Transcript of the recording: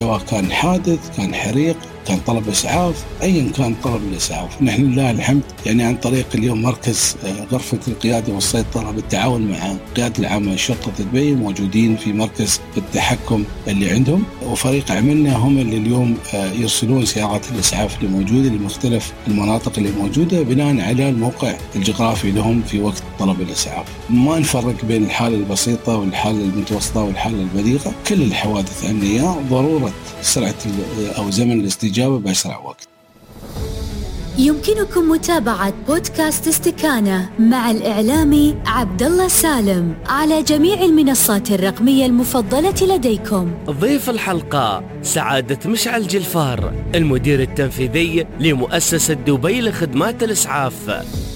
سواء كان حادث، كان حريق، كان طلب إسعاف، أيا كان طلب الإسعاف. نحن لله الحمد يعني عن طريق اليوم مركز غرفة القيادة والسيطرة بالتعاون مع القيادة العامة لشرطة دبي موجودين في مركز التحكم اللي عندهم، وفريق عملنا هم اللي اليوم يرسلون سيارات الإسعاف اللي موجودة لمختلف المناطق اللي موجودة بناء على الموقع الجغرافي لهم في وقت طلب الإسعاف. ما نفرق بين الحالة البسيطة والحالة المتوسطة والحالة البليغة، كل الحوادث أمنية ضرورة سرعة أو زمن الاستجابة بأسرع وقت. يمكنكم متابعة بودكاست استكانة مع الإعلامي عبدالله سالم على جميع المنصات الرقمية المفضلة لديكم. ضيف الحلقة سعادة مشعل جلفار، المدير التنفيذي لمؤسسة دبي لخدمات الإسعاف.